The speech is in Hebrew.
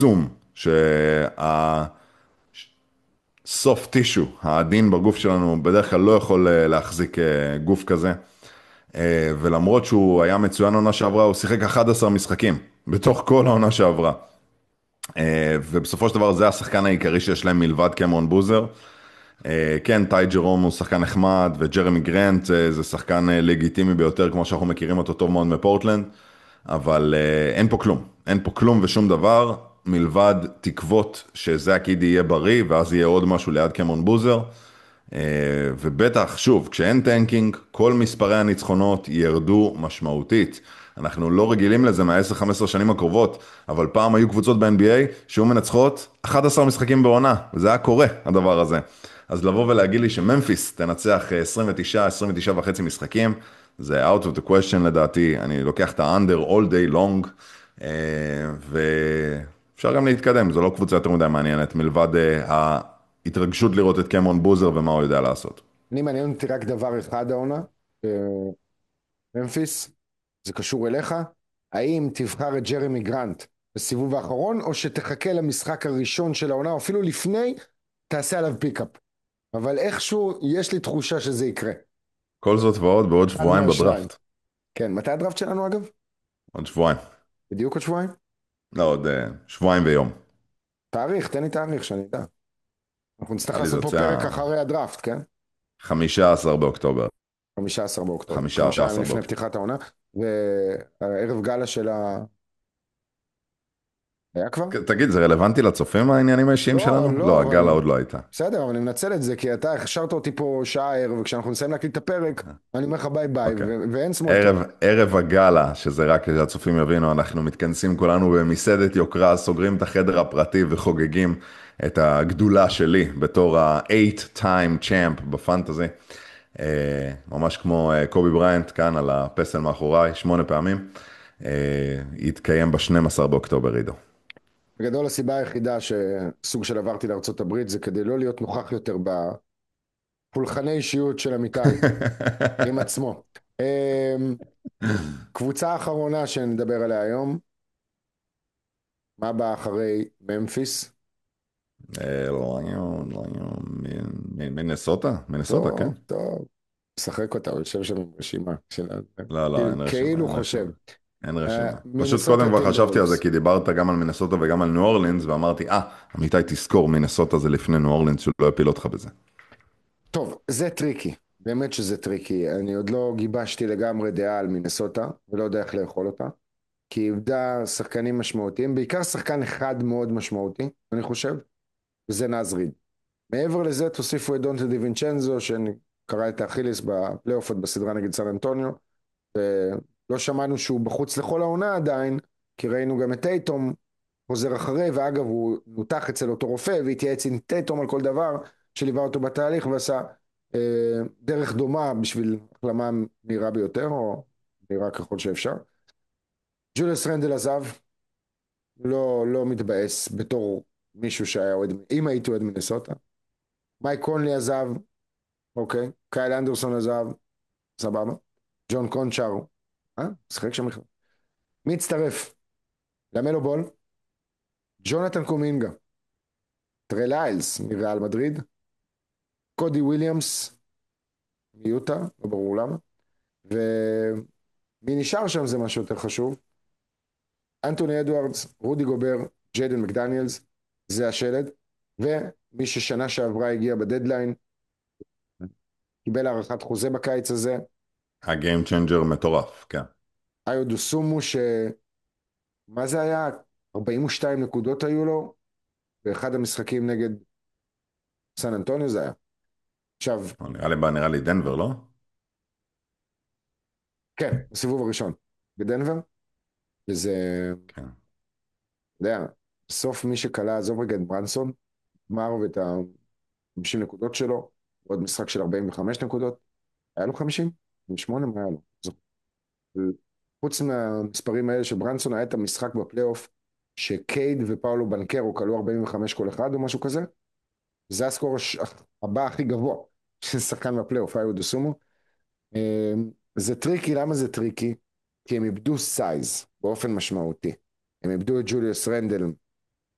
עצום, הסוף טישו, העדין בגוף שלנו, בדרך כלל לא יכול להחזיק גוף כזה. ולמרות שהוא היה מצוין עונה שעברה, הוא שיחק 11 משחקים, בתוך כל העונה שעברה. ובסופו של דבר זה השחקן העיקרי שיש להם מלבד קמרון בוזר. כן, טי ג'רום הוא שחקן נחמד, וג'רמי גרנט זה שחקן לגיטימי ביותר, כמו שאנחנו מכירים אותו טוב מאוד מפורטלנד, אבל אין פה כלום. אין פה כלום ושום דבר, מלבד תקוות שזה הקיד יהיה בריא, ואז יהיה עוד משהו ליד קמרון בוזר. ובטח, שוב, כשאין טנקינג, כל מספרי הניצחונות ירדו משמעותית. אנחנו לא רגילים לזה מה-10-15 שנים הקרובות, אבל פעם היו קבוצות ב-NBA שהיו מנצחות 11 משחקים בעונה, וזה היה קורה, הדבר הזה. אז לבוא ולהגיד לי שממפיס תנצח 29, 29 וחצי משחקים, זה out of the question לדעתי, אני לוקח את ה-under all day long, ואפשר גם להתקדם, זו לא קבוצה יותר מדי מעניינת, מלבד ההתרגשות לראות את קמרון בוזר ומה הוא יודע לעשות. אני מעניין אותי רק דבר אחד העונה, ממפיס, זה קשור אליך, האם תבחר את ג'רמי גרנט בסיבוב האחרון, או שתחכה למשחק הראשון של העונה, או אפילו לפני, תעשה עליו פיקאפ. אבל איכשהו יש לי תחושה שזה יקרה. כל זאת ועוד בעוד אחד שבועיים מהשניים. בדראפט. כן, מתי הדראפט שלנו אגב? עוד שבועיים. בדיוק עוד שבועיים? לא, עוד שבועיים ויום. תאריך, תן לי תאריך שאני אדע. אנחנו נצטרך נראה לי זה לעשות פה יוצא פרק אחרי הדראפט, כן? 15 באוקטובר. 15 באוקטובר, 5 ימים 15 לפני באוקטובר. פתיחת העונה, והערב גאלה של היה כבר? תגיד, זה רלוונטי לצופים העניינים האישיים לא, שלנו? לא, לא, אבל הגאלה עוד לא הייתה. בסדר, אבל אני מנצל את זה, כי אתה הכשרת אותי פה שעה הערב, וכשאנחנו נסיים להקליט את הפרק, אני אומר לך ביי ביי, אוקיי. ואין סמולטוק. ערב הגאלה, שזה רק כדי שהצופים יבינו, אנחנו מתכנסים כולנו במסעדת יוקרה, סוגרים את החדר הפרטי וחוגגים את הגדולה שלי בתור ה-8-time champ בפנטזי. ממש כמו קובי בריינט כאן על הפסל מאחוריי, 8 פעמים. יתקיים ב-12 באוקטובר, עידו. בגדול הסיבה היחידה שסוג של עברתי לארצות הברית, זה כדי לא להיות נוכח יותר בפולחני אישיות של אמיתי, עם עצמו. קבוצה האחרונה שנדבר עליה היום, מה בא אחרי ממפיס? מינסוטה? מינסוטה, כן. טוב, טוב. משחק אותה, הוא יושב שם עם רשימה. לא, לא, אין רשימה, כאילו אין חושב. רשימה. אין רשימה. פשוט מינסוטה קודם כבר חשבתי על זה, טימברולס. כי דיברת גם על מינסוטה וגם על ניו אורלינס, ואמרתי, אמיתי, תזכור, מינסוטה זה לפני ניו אורלינס, שלא יפיל אותך בזה. טוב, זה טריקי. באמת שזה טריקי. אני עוד לא גיבשתי לגמרי דעה על מינסוטה, ולא יודע איך לאכול אותה. כי היא איבדה שחקנים משמעותיים, בעיקר שחקן אחד מאוד משמעותי, אני חושב, וזה נאז ריד. מעבר לזה תוסיפו את דונטה דיווינצ'נזו, שקרא את האכיליס בפלייאוף עוד בסדרה נגד סן אנטוניו, ולא שמענו שהוא בחוץ לכל העונה עדיין, כי ראינו גם את טייטום חוזר אחרי, ואגב הוא נותח אצל אותו רופא, והתייעץ עם טייטום על כל דבר, שליווה אותו בתהליך ועשה דרך דומה בשביל החלמה מהירה ביותר, או מהירה ככל שאפשר. ג'וליוס רנדל עזב, לא מתבאס בתור מישהו שהיה אוהד, אם הייתי אוהד מינסוטה. מייק קונלי עזב, אוקיי. קייל אנדרסון עזב, סבבה. ג'ון קונצ'אר, שחק שם בכלל. מי הצטרף? למלו בול, ג'ונתן קומינגה, טרי ליילס מריאל מדריד, קודי וויליאמס מיוטה, לא ברור למה, ומי נשאר שם זה משהו יותר חשוב, אנטוני אדוארדס, רודי גובר, ג'יידן מקדניאלס, זה השלד, ומי ששנה שעברה הגיע בדדליין, קיבל הארכת חוזה בקיץ הזה, הגיים צ'יינג'ר מטורף, כן. איו דוסומו, מה זה היה? 42 נקודות היו לו, באחד המשחקים נגד סן אנטוניו זה היה. עכשיו, נראה לי דנבר, לא? כן, בסיבוב הראשון, בדנבר, וזה, כן. אתה יודע, בסוף מי שקלה, עזוב רגע את ברנסון, גמר ואת ה-50 נקודות שלו, עוד משחק של 45 נקודות, היה לו 50? 58? מה היה לו? חוץ מהמספרים האלה של ברנסון, היה את המשחק בפלייאוף, שקייד ופאולו בנקרו כלו 45 כל אחד או משהו כזה, זה הסקור הבא הכי גבוה של שחקן בפלייאוף, היו דוסומו. זה טריקי, למה זה טריקי? כי הם איבדו סייז באופן משמעותי. הם איבדו את ג'וליוס רנדל